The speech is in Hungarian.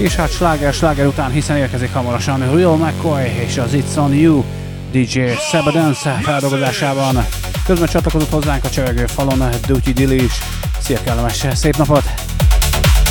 És hát sláger után, hiszen érkezik hamarosan Real McCoy és az It's On You DJ Sabadance feldolgozásában. Közben csatlakozott hozzánk a csevegő falon Duty Dilly is. Szia, kellemes szép napot!